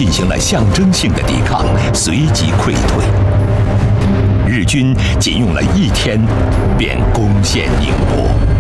进行了象征性的抵抗，随即溃退。日军仅用了1天，便攻陷宁波。